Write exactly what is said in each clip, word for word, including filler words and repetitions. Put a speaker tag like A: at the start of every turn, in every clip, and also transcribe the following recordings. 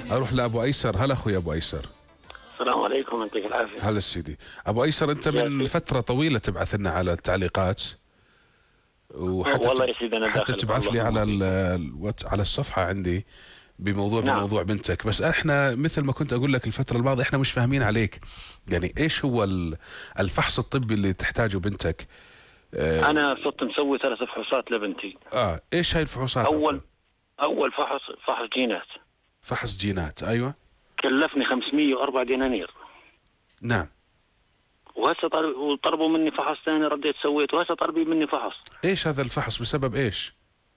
A: اروح لابو ايسر. هلا اخوي ابو ايسر.
B: السلام عليكم، يعطيك العافية.
A: هلا سيدي ابو ايسر، انت من فترة طويلة تبعث لنا على التعليقات، وحتى
B: والله
A: تب...
B: يا سيدي أنا
A: حتى
B: داخل
A: تبعث لي على ال... الواتس على الصفحة عندي بموضوع
B: نعم.
A: بموضوع بنتك. بس احنا مثل ما كنت اقول لك الفترة الماضية، احنا مش فاهمين عليك، يعني ايش هو ال- الفحص الطبي اللي تحتاجه بنتك؟ اه,
B: أنا صرت مسوي ثلاث فحوصات لبنتي.
A: آه. ايش هاي الفحوصات؟
B: أول
A: عفوا.
B: أول فحص فحص جينات،
A: فحص جينات، ايوه.
B: كلفني خمسمية وأربعة دنانير.
A: نعم.
B: وهسه طلب- طلبوا مني فحص ثاني، رديت سويته، وهسه طلبوا مني فحص.
A: ايش هذا الفحص بسبب ايش؟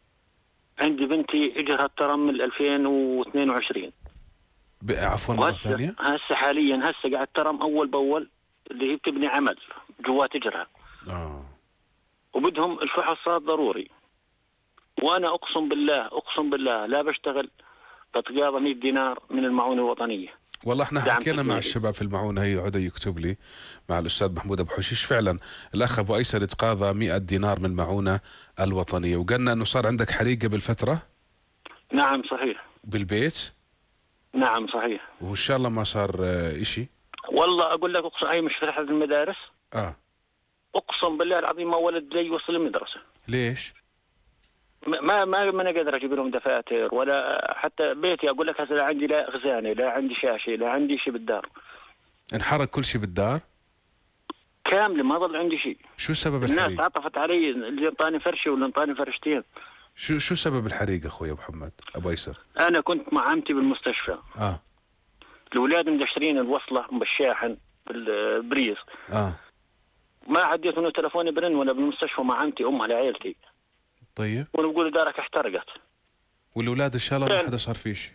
B: عندي بنتي اجرها الترم من ألفين واثنين وعشرين.
A: ب- عفوا مرة
B: وهسه
A: ثانية.
B: هسه حاليا هسه قاعد ترم أول بأول، اللي هي بتبني عمل جوات اجرها،
A: اه
B: وبدهم الفحصات ضروري. وأنا أقسم بالله أقسم بالله لا بشتغل، بتقاضى مية دينار من المعونة الوطنية.
A: والله احنا
B: دعم
A: حكينا مع
B: تجاري.
A: الشباب في المعونة، هي عدا يكتب لي مع الأستاذ محمود أبو حشيش، فعلا الأخ أبو أيسر يتقاضى مئة دينار من المعونة الوطنية، وقالنا أنه صار عندك حريق قبل فترة
B: نعم صحيح.
A: بالبيت،
B: نعم صحيح.
A: وإن شاء الله ما صار آه، إشي.
B: والله أقول لك أقسم، أي مش في أحد المدارس،
A: آه
B: أقسم بالله العظيم ما ولد لي يوصل المدرسة.
A: ليش؟
B: ما ما ما ما انا قادر اجيب لهم دفاتر، ولا حتى بيتي اقول لك هسه لا عندي لا خزانه، لا عندي شاشه، لا عندي شيء بالدار
A: انحرق كل شيء بالدار؟
B: كامله، ما ضل عندي شيء.
A: شو سبب
B: الناس
A: الحريق؟
B: تعاطفت علي، اللي انطاني فرشه واللي انطاني فرشتين.
A: شو شو سبب الحريق أخوي أبو محمد أبو أيسر؟
B: انا كنت مع عمتي بالمستشفى،
A: آه
B: الاولاد مدشرين الوصله بالشاحن بالبريز،
A: آه
B: ما عديت انه تلفوني برن وانا بالمستشفى مع عمتي امها لعيلتي،
A: طيب.
B: وانا بقول دارك احترقت.
A: والأولاد إن شاء الله ما
B: فعلا.
A: حدا صار فيه شيء؟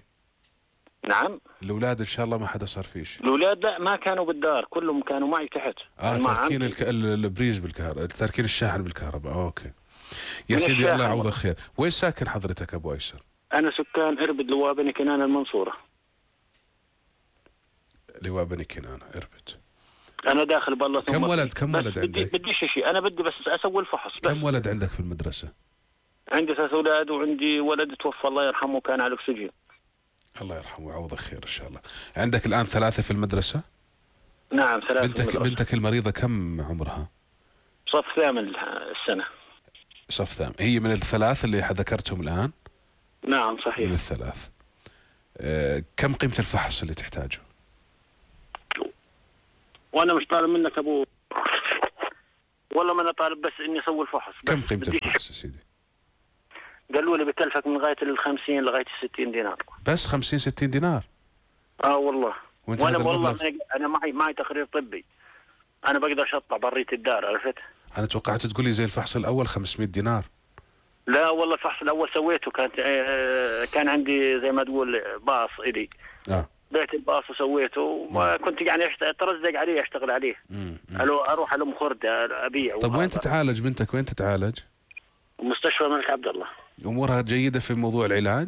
B: نعم.
A: الأولاد إن شاء الله ما حدا صار فيه شيء؟
B: الاولاد لا ما كانوا بالدار، كلهم كانوا معي تحت.
A: اه
B: مع
A: تركين
B: عمتي.
A: الك... ال- البريز بالكهرباء، تركين الشاحن بالكهرباء. آه اوكي يا
B: من
A: سيدي،
B: الشاحن
A: الله يعوضك
B: والله.
A: خير. وين ساكن حضرتك ابو ايسر؟
B: انا سكان اربد لواء بني كنان المنصوره.
A: لواء بني كنانة اربد.
B: انا داخل بالله.
A: كم ولد كم ولد
B: بدي
A: عندك؟
B: بديش شيء، انا بدي بس اسوي الفحص بس.
A: كم ولد عندك في المدرسة؟
B: عندي ثلاث اولاد، وعندي ولد توفى الله يرحمه كان على الاكسجين.
A: الله يرحمه ويعوضك خير ان شاء الله. عندك الان ثلاثة في المدرسة؟
B: نعم ثلاثة.
A: بنتك بنتك المريضة كم عمرها؟
B: صف ثامن السنة.
A: صف ثامن. هي من الثلاث اللي ذكرتهم الان؟
B: نعم صحيح.
A: من الثلاث. آه كم قيمة الفحص اللي تحتاجه؟
B: وانا مش طالب منك ابو، والله ما انا طالب، بس اني اسوي الفحص بس.
A: كم قيمة
B: بديش-
A: الفحص يا سيدي؟
B: قالوا لي بكلفك من غاية ال خمسين لغاية ال ستين دينار.
A: بس خمسين ستين دينار؟
B: اه والله.
A: وانت
B: وانا
A: هذا
B: والله
A: المبلغ؟
B: أنا- انا معي معي تقرير طبي، انا بقدر اشطع برية الدار، عرفت؟
A: انا توقعت تقول لي زي الفحص الاول خمسمئة دينار.
B: لا والله الفحص الاول سويته، كانت آه، كان عندي زي ما تقول باص الي،
A: اه
B: بعت الباص وسويته، وكنت يعني أشت- اترزق عليه اشتغل عليه.
A: مم. مم.
B: ألو اروح على ام خردة ابيع.
A: طب وين
B: وهذا.
A: تتعالج بنتك؟ وين تتعالج؟
B: مستشفى الملك عبد الله.
A: امورها جيده في موضوع العلاج؟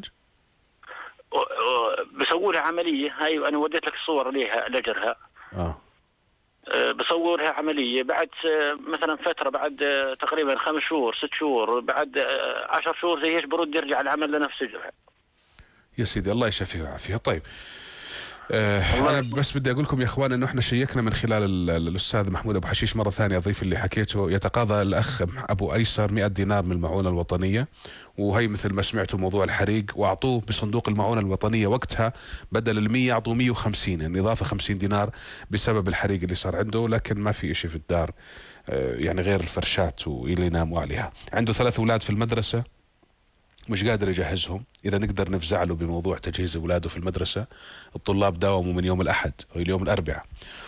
B: و- و- بسووا لها عمليه، هاي انا وديت لك الصور ليها لاجرها.
A: اه
B: أه، بسووا لها عمليه بعد أه، مثلا فتره، بعد أه، تقريبا خمس شهور ست شهور، بعد أه، عشر شهور زي هيك برد يرجع العمل لنفس اجرها.
A: يا سيدي الله يشفيه ويعافيه. طيب آه
B: الله
A: انا
B: يسلمك.
A: بس بدي اقول لكم يا اخوان انه احنا شيكنا من خلال ال- ال- الاستاذ محمود ابو حشيش مره ثانيه، اضيف اللي حكيته. يتقاضى الاخ ابو ايسر مئة دينار من المعونه الوطنيه، وهي مثل ما سمعتوا موضوع الحريق، واعطوه بصندوق المعونه الوطنيه وقتها بدل ال مئة اعطوه مئة وخمسين، يعني اضافه خمسين دينار بسبب الحريق اللي صار عنده، لكن ما في شيء في الدار آه يعني غير الفرشات واللي يناموا عليها. عنده ثلاث اولاد في المدرسه مش قادر يجهزهم. إذا نقدر نفزع له بموضوع تجهيز أولاده في المدرسة. الطلاب داوموا من يوم الأحد واليوم الأربعاء،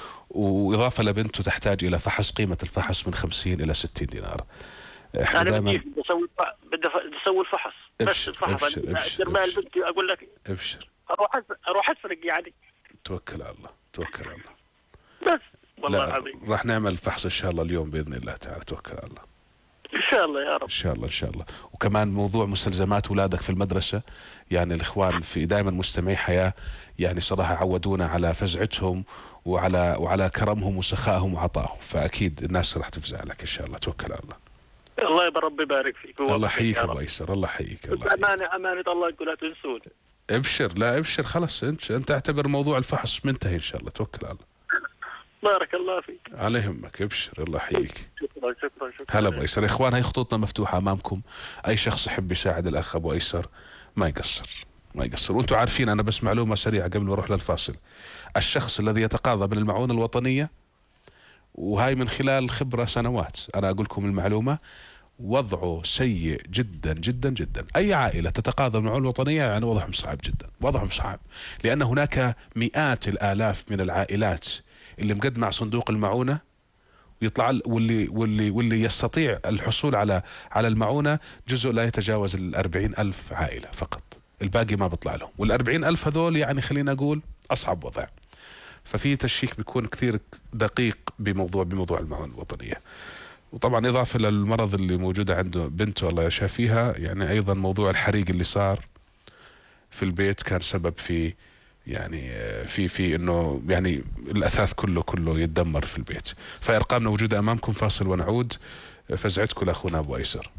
A: وإضافة لبنته تحتاج إلى فحص، قيمة الفحص من خمسين إلى ستين دينار. إحنا
B: انا
A: دائما
B: بدي بدي اسوي الف- بدي أف- بدي اسوي الفحص بس.
A: ابشر
B: الفحص
A: ابشر ابشر
B: دير بال
A: ابشر,
B: بنتي، اقول لك
A: ابشر.
B: اروح أس- اروح اسرق يعني.
A: توكل على الله توكل على الله.
B: بس والله
A: لا
B: العظيم
A: راح نعمل الفحص إن شاء الله اليوم بإذن الله تعالى. توكل على الله
B: ان شاء الله يا رب.
A: إن شاء الله إن شاء الله. وكمان موضوع مستلزمات أولادك في المدرسة، يعني الإخوان في دائما مستمعي حياة يعني صراحة عودونا على فزعتهم وعلى وعلى كرمهم وسخائهم وعطائهم، فأكيد الناس راح تفزع لك إن شاء الله. توكل على الله.
B: الله يا رب يبارك فيك.
A: الله
B: ويوفقك
A: يحييك
B: يا
A: ابو
B: رب.
A: ايسر، الله يحييك الله
B: بس
A: يحييك.
B: امانه امانه الله يقول لا تنسون.
A: ابشر، لا ابشر خلاص، انت انت اعتبر موضوع الفحص منتهي ان شاء الله، توكل على الله.
B: بارك الله فيك.
A: على يهمك، ابشر، الله يحييك.
B: شكرا شكرا شكرا.
A: هلا ابو ايسر. يا اخوان هي خطوطنا مفتوحه امامكم، اي شخص يحب يساعد الاخ ابو ايسر ما يقصر، ما يقصر. وانتم عارفين، انا بس معلومه سريعه قبل ما اروح للفاصل، الشخص الذي يتقاضى من المعونه الوطنيه، وهاي من خلال خبره سنوات، انا اقول لكم المعلومه، وضعه سيء جدا جدا جدا. اي عائله تتقاضى المعونه الوطنيه يعني وضعهم صعب جدا، وضعهم صعب، لان هناك مئات الالاف من العائلات اللي مقدمه على صندوق المعونه ويطلع ال- واللي واللي واللي يستطيع الحصول على على المعونه جزء لا يتجاوز الأربعين ألف عائله فقط، الباقي ما بيطلع لهم، والأربعين ألف هذول يعني خلينا أقول أصعب وضع. ففي تشكيك بيكون كثير دقيق بموضوع بموضوع المعونه الوطنيه. وطبعا إضافة للمرض اللي موجودة عنده بنته الله يشافيها، يعني أيضا موضوع الحريق اللي صار في البيت كان سبب في يعني آه، في في انه يعني الاثاث كله كله يتدمر في البيت. فارقامنا موجوده امامكم، فاصل ونعود. فزعتكم لاخونا ابو ايسر.